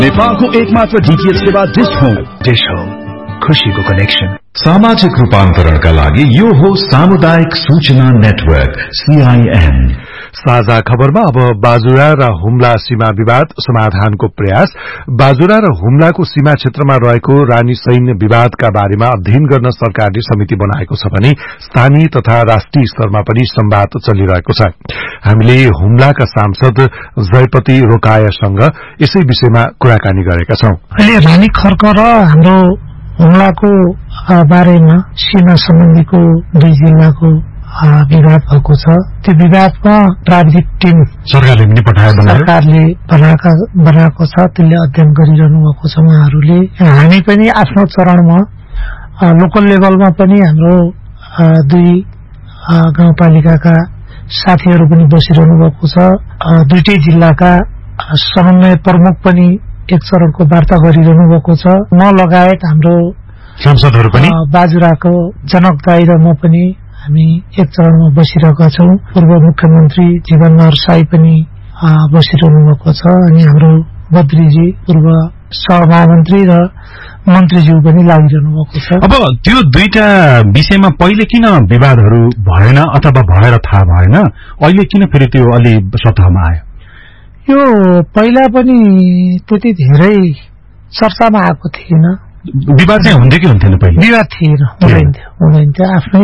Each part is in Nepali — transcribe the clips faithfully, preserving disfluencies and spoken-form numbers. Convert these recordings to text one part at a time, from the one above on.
नेपालको एकमात्र डीटीएच सेवा डिश होम। डिश होम, खुशीको कनेक्सन। सामाजिक रूपान्तरणका लागि यो हो सामुदायिक सूचना नेटवर्क सीआईएन। साझा खबरमा अब बाजुरा र हुम्ला सीमा विवाद समाधानको प्रयास। बाजुरा र हुम्लाको सीमा क्षेत्रमा रहेको रानी सैन्य विवादका बारेमा अध्ययन गर्न सरकारले समिति बनाएको छ भने स्थानीय तथा राष्ट्रिय स्तरमा पनि संवाद चलिरहेको छ। हामीले हुम्लाका सांसद जयपति रोकायासँग यसै विषयमा कुराकानी गरेका छौं। अहिले रानी खर्क र हाम्रो हुम्लाको बारेमा सीमा सम्बन्धीको दुई जिल्लाको विवाद भएको छ। त्यो विवादमा प्राविधिक टिम सरकारले पनि पठाएको सरकारले बनाएका बनाएको छ। त्यसले अध्ययन गरिरहनु भएको छ उहाँहरूले। हामी पनि आफ्नो चरणमा लोकल लेभलमा पनि हाम्रो दुई गाउँपालिकाका साथीहरू पनि बसिरहनु भएको छ। दुईटै जिल्लाका समन्वय प्रमुख पनि एक चरणको वार्ता गरिरहनु भएको छ। म लगायत हाम्रो सांसदहरू पनि बाजुराको जनक दाई र म पनि हामी एक चरणमा बसिरहेका छौं। पूर्व मुख्यमन्त्री जीवनबहादुर साई पनि बसिरहनु भएको छ अनि हाम्रो बद्रीजी पूर्व सहमन्त्री र मन्त्रीज्यू पनि लागिरहनु भएको छ। अब त्यो दुईटा विषयमा पहिले किन विवादहरू भएन अथवा भएर थाहा भएन, अहिले किन फेरि त्यो अलि सतहमा आयो? यो पहिला पनि त्यति धेरै चर्चामा आएको थिएन। विवाद चाहिँ हुन्थ्यो कि हुन्थेन? पहिले विवाद थिएन, हुँदैन्थ्यो हुँदैन्थ्यो आफ्नै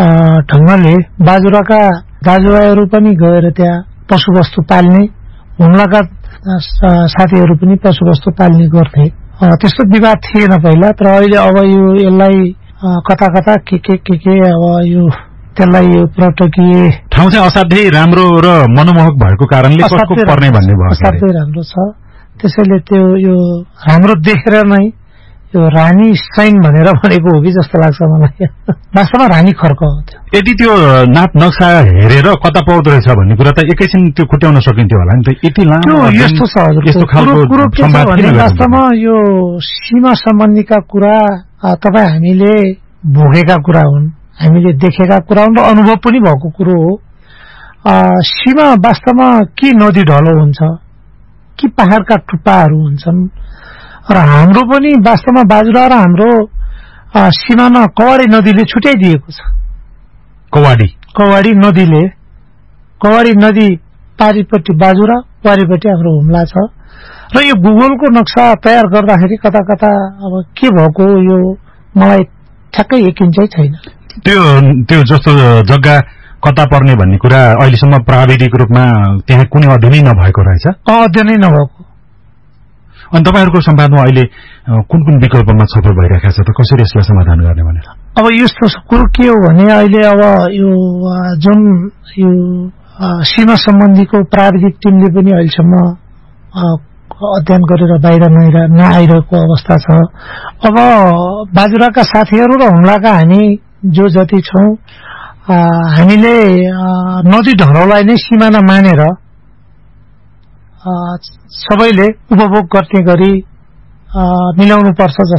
ढंगले बाजुराका दाजुभाइहरू पनि गएर त्यहाँ पशु वस्तु पाल्ने, हुम्लाका साथीहरू पनि पशु वस्तु पाल्ने गर्थे। त्यस्तो विवाद थिएन पहिला। तर अहिले अब यो यसलाई कता कता के के के के अब यो त्यसलाई यो पर्यटकीय ठाउँ चाहिँ असाध्यै राम्रो र मनमोहक भएको कारणले कसको पर्ने भन्ने भयो। असाध्यै राम्रो छ। त्यसैले त्यो यो राम्रो देखेर नै यो रानी सैन भनेर भनेको हो कि जस्तो लाग्छ मलाई। वास्तवमा रानी खर्क हो त्यो। यदि त्यो नाप नक्सा हेरेर कता पाउँदो रहेछ भन्ने कुरा त एकैछिन त्यो खुट्याउन सकिन्थ्यो होला नि त। यति लामो यस्तो छ यस्तो कुरो के छ भने वास्तवमा यो सीमा सम्बन्धीका कुरा तपाईँ हामीले भोगेका कुरा हुन्, हामीले देखेका कुरा हुन् र अनुभव पनि भएको कुरो हो। सीमा वास्तवमा के नदी ढलो हुन्छ कि पहाड़का टुप्पाहरू हुन्छन् र हाम्रो पनि वास्तवमा बाजुरा र हाम्रो सीमामा कवाडी नदीले छुट्याइदिएको छ। कवाडी कवाडी नदीले कवाडी नदी पारिपट्टि बाजुरा, पारिपट्टि हाम्रो हुम्ला छ र यो गुगलको नक्सा तयार गर्दाखेरि कता कता अब के भएको यो मलाई ठ्याक्कै यकिन चाहिँ छैन। त्यो त्यो जस्तो जग्गा कता पर्ने भन्ने कुरा अहिलेसम्म प्राविधिक रूपमा त्यहाँ कुनै अध्ययनै नभएको रहेछ। अध्ययनै नभएको। अनि तपाईहरूको संवादमा अहिले कुन कुन विकल्पमा छलफल भइरहेको छ त? कसरी यसलाई समाधान गर्ने भनेर? अब यस्तो कुरो के हो भने अहिले अब यो जुन यो सीमा सम्बन्धीको प्राविधिक टिमले पनि अहिलेसम्म अध्ययन गरेर बाहिर नआइरहेको अवस्था छ। अब बाजुराका साथीहरू र हुम्लाका हामी जो जति छौं हामीले नदी ढलोलाई नै सिमाना मानेर सबैले उपभोग गर्ने गरी मिलाउनु पर्छ